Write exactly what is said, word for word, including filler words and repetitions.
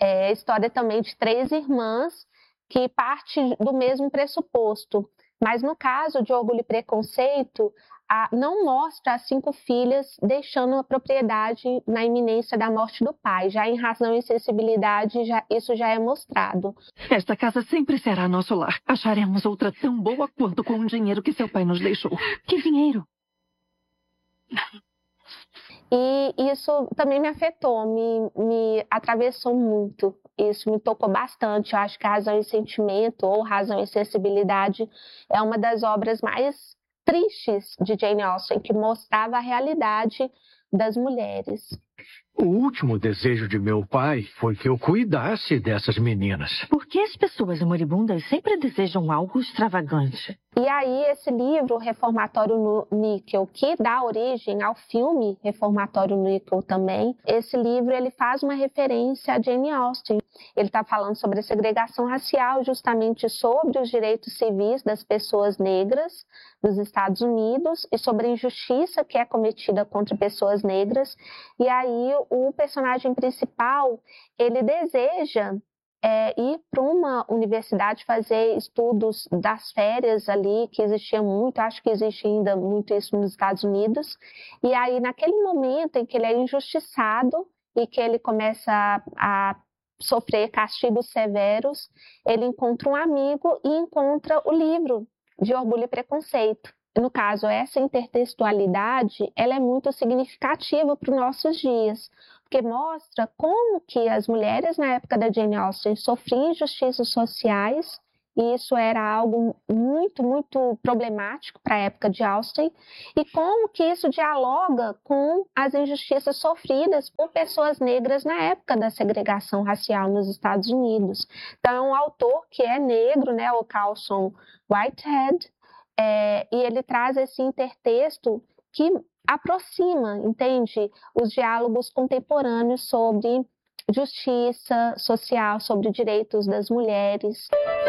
É a história também de três irmãs que parte do mesmo pressuposto. Mas no caso de Orgulho e Preconceito, a, não mostra as cinco filhas deixando a propriedade na iminência da morte do pai. Já em Razão e Sensibilidade, já, isso já é mostrado. Esta casa sempre será nosso lar. Acharemos outra tão boa quanto com o dinheiro que seu pai nos deixou. Que dinheiro? E isso também me afetou, me, me atravessou muito. Isso me tocou bastante. Eu acho que Razão e Sentimento, ou Razão e Sensibilidade, é uma das obras mais tristes de Jane Austen, que mostrava a realidade das mulheres. O último desejo de meu pai foi que eu cuidasse dessas meninas. Por que as pessoas moribundas sempre desejam algo extravagante? E aí esse livro, Reformatório Níquel, que dá origem ao filme Reformatório Níquel também, esse livro ele faz uma referência a Jane Austen. Ele está falando sobre a segregação racial, justamente sobre os direitos civis das pessoas negras nos Estados Unidos e sobre a injustiça que é cometida contra pessoas negras. E aí o personagem principal, ele deseja é, ir para uma universidade fazer estudos das férias ali, que existia muito, acho que existe ainda muito isso nos Estados Unidos. E aí naquele momento em que ele é injustiçado e que ele começa a, a sofrer castigos severos, ele encontra um amigo e encontra o livro de Orgulho e Preconceito. No caso, essa intertextualidade, ela é muito significativa para os nossos dias, porque mostra como que as mulheres na época da Jane Austen sofriam injustiças sociais, e isso era algo muito, muito problemático para a época de Austen, e como que isso dialoga com as injustiças sofridas por pessoas negras na época da segregação racial nos Estados Unidos. Então, é um autor que é negro, né, o Carlson Whitehead, É, e ele traz esse intertexto que aproxima, entende, os diálogos contemporâneos sobre justiça social, sobre direitos das mulheres.